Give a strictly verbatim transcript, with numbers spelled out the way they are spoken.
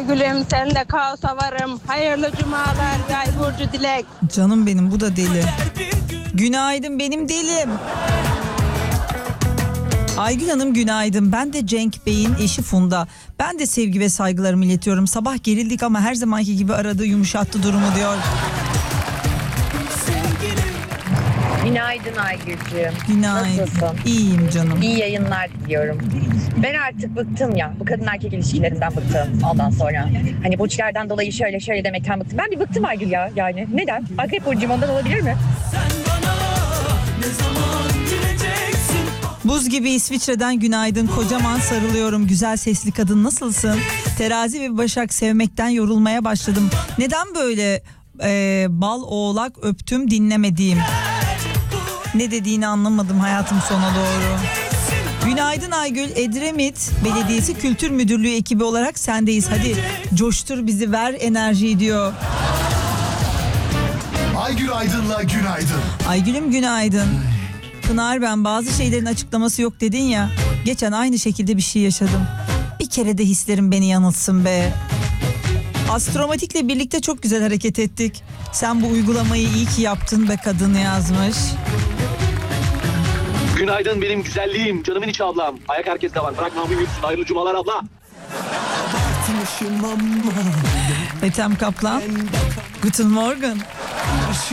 Aygül'üm sen de kaosa varım. Hayırlı cumalar Yay burcu Dilek. Canım benim, bu da deli. Günaydın benim delim. Aygül Hanım günaydın. Ben de Cenk Bey'in eşi Funda. Ben de sevgi ve saygılarımı iletiyorum. Sabah gerildik ama her zamanki gibi aradı, yumuşattı durumu diyor. Günaydın Aygül'cüğüm. Günaydın. Nasılsın? İyiyim canım. İyi yayınlar diliyorum. Ben artık bıktım ya. Bu kadın erkek ilişkilerinden bıktım ondan sonra. Hani burçlardan dolayı şöyle şöyle demekten bıktım. Ben bir bıktım Aygül ya yani. Neden? Akrep burcum ondan olabilir mi? Buz gibi İsviçre'den günaydın. Kocaman sarılıyorum. Güzel sesli kadın, nasılsın? Terazi ve Başak, sevmekten yorulmaya başladım. Neden böyle e, bal oğlak öptüm dinlemediğim? Ne dediğini anlamadım hayatım sona doğru. Günaydın Aygül. Edremit Belediyesi Kültür Müdürlüğü ekibi olarak sendeyiz. Hadi coştur bizi, ver enerjiyi diyor. Aygül Aydın'la günaydın. Aygül'üm günaydın. Pınar, ben bazı şeylerin açıklaması yok dedin ya. Geçen aynı şekilde bir şey yaşadım. Bir kere de hislerim beni yanıltsın be. Astromatikle birlikte çok güzel hareket ettik. Sen bu uygulamayı iyi ki yaptın be kadın yazmış. Günaydın benim güzelliğim, canımın içi ablam. Ayak herkeste var, bırak namim yürüsün. Hayırlı cumalar abla. Ethem Kaplan. Guten Morgen.